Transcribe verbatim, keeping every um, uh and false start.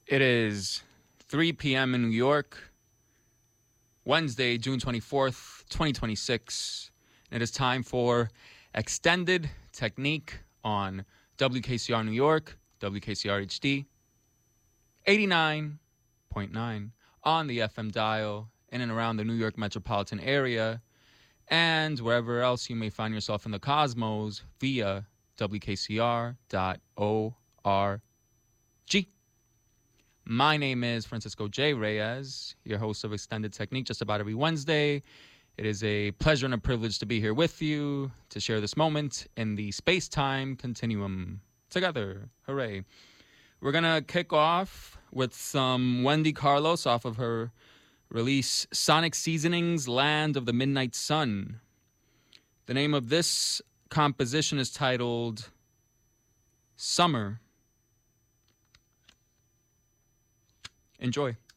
It is three p.m. in New York, Wednesday, June twenty-fourth, twenty twenty-six. And it is time for Extended Technique on W K C R New York, W K C R H D, eighty-nine point nine on the F M dial in and around the New York metropolitan area, and wherever else you may find yourself in the cosmos via W K C R dot org. My name is Francisco J. Reyes, your host of Extended Technique just about every Wednesday. It is a pleasure and a privilege to be here with you to share this moment in the space-time continuum together. Hooray. We're going to kick off with some Wendy Carlos off of her release Sonic Seasonings, Land of the Midnight Sun. The name of this composition is titled Summer. Enjoy.